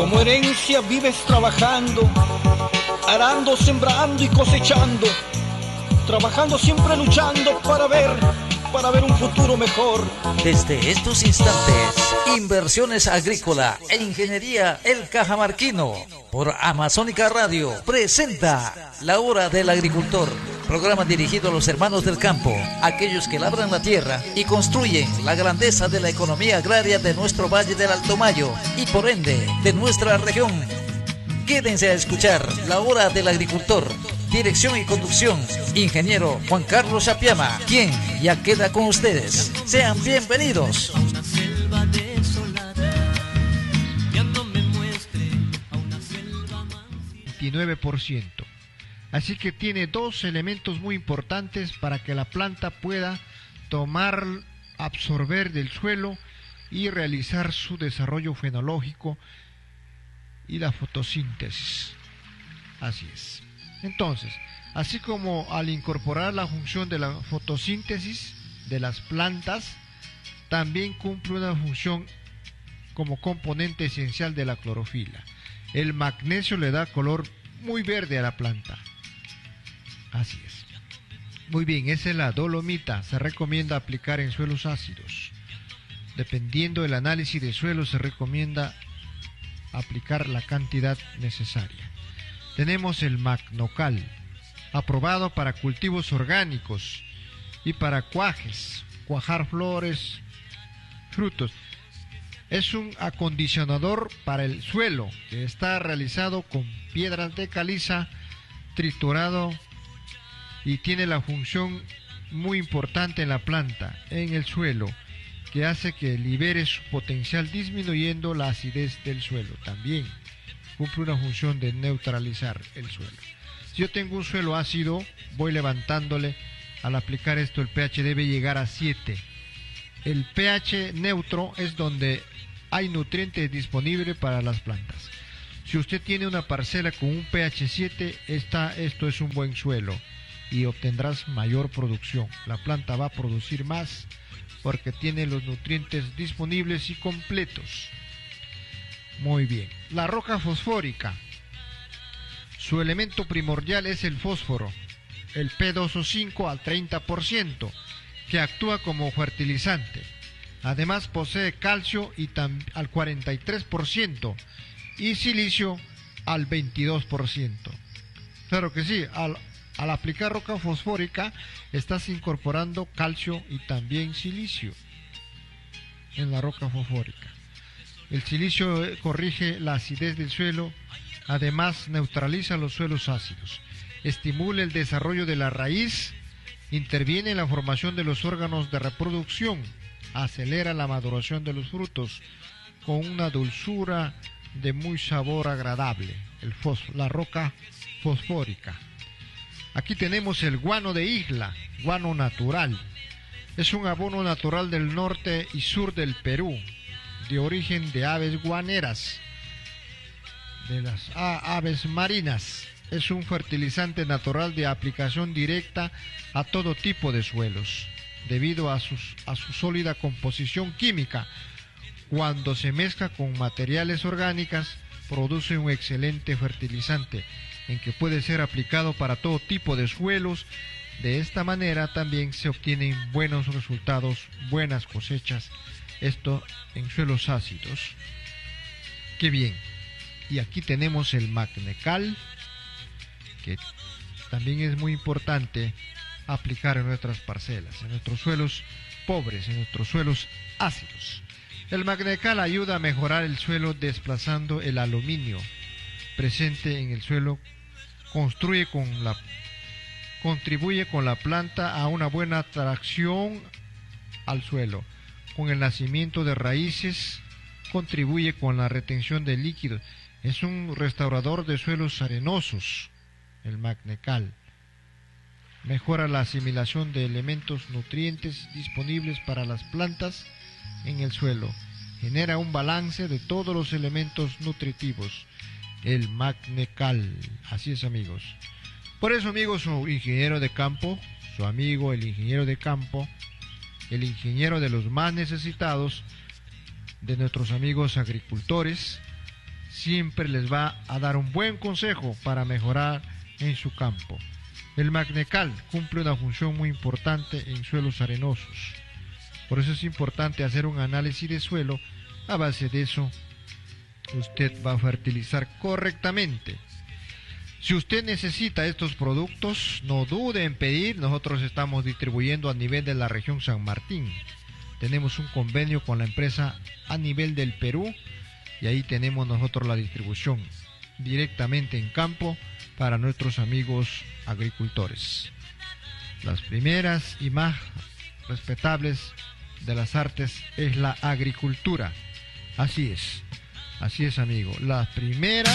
Como herencia vives trabajando, arando, sembrando y cosechando, trabajando siempre luchando para ver un futuro mejor. Desde estos instantes, Inversiones Agrícola e Ingeniería El Cajamarquino, por Amazónica Radio, presenta La Hora del Agricultor, programa dirigido a los hermanos del campo, aquellos que labran la tierra y construyen la grandeza de la economía agraria de nuestro Valle del Alto Mayo y por ende de nuestra región. Quédense a escuchar La Hora del Agricultor. Dirección y conducción, ingeniero Juan Carlos Apiama, quien ya queda con ustedes. Sean bienvenidos. 29%. Así que tiene dos elementos muy importantes para que la planta pueda tomar, absorber del suelo y realizar su desarrollo fenológico y la fotosíntesis. Así es. Entonces, así como al incorporar la función de la fotosíntesis de las plantas, también cumple una función como componente esencial de la clorofila. El magnesio le da color muy verde a la planta. Así es. Muy bien, esa es la dolomita. Se recomienda aplicar en suelos ácidos. Dependiendo del análisis de suelo, se recomienda aplicar la cantidad necesaria. Tenemos el magnocal, aprobado para cultivos orgánicos y para cuajes, cuajar flores, frutos. Es un acondicionador para el suelo que está realizado con piedras de caliza, triturado, y tiene la función muy importante en la planta, en el suelo, que hace que libere su potencial disminuyendo la acidez del suelo. También cumple una función de neutralizar el suelo. Si yo tengo un suelo ácido, voy levantándole. Al aplicar esto, el pH debe llegar a 7. El pH neutro es donde hay nutrientes disponibles para las plantas. Si usted tiene una parcela con un pH 7, esto es un buen suelo y obtendrás mayor producción. La planta va a producir más porque tiene los nutrientes disponibles y completos. Muy bien. La roca fosfórica. Su elemento primordial es el fósforo, el P2O5 al 30%, que actúa como fertilizante. Además posee calcio al 43% y silicio al 22%. Claro que sí, al aplicar roca fosfórica estás incorporando calcio y también silicio en la roca fosfórica. El silicio corrige la acidez del suelo, además neutraliza los suelos ácidos, estimula el desarrollo de la raíz, interviene en la formación de los órganos de reproducción, acelera la maduración de los frutos con una dulzura de muy sabor agradable, la roca fosfórica. Aquí tenemos el guano de isla, guano natural. Es un abono natural del norte y sur del Perú, de origen de aves guaneras, de las aves marinas. Es un fertilizante natural de aplicación directa a todo tipo de suelos, debido a su sólida composición química. Cuando se mezcla con materiales orgánicos, produce un excelente fertilizante, en que puede ser aplicado para todo tipo de suelos. De esta manera también se obtienen buenos resultados, buenas cosechas, esto en suelos ácidos. ¡Qué bien! Y aquí tenemos el magnecal, que también es muy importante aplicar en nuestras parcelas, en nuestros suelos pobres, en nuestros suelos ácidos. El magnecal ayuda a mejorar el suelo desplazando el aluminio presente en el suelo, contribuye con la planta a una buena tracción al suelo. Con el nacimiento de raíces, contribuye con la retención de líquidos. Es un restaurador de suelos arenosos, el magnecal. Mejora la asimilación de elementos nutrientes disponibles para las plantas en el suelo. Genera un balance de todos los elementos nutritivos. El magnecal. Así es, amigos. Por eso, amigos, su ingeniero de campo, su amigo el ingeniero de campo, el ingeniero de los más necesitados, de nuestros amigos agricultores, siempre les va a dar un buen consejo para mejorar en su campo. El Magnecal cumple una función muy importante en suelos arenosos. Por eso es importante hacer un análisis de suelo. A base de eso, usted va a fertilizar correctamente. Si usted necesita estos productos, no dude en pedir. Nosotros estamos distribuyendo a nivel de la región San Martín. Tenemos un convenio con la empresa a nivel del Perú y ahí tenemos nosotros la distribución directamente en campo para nuestros amigos agricultores. Las primeras y más respetables de las artes es la agricultura. Así es amigo, la primera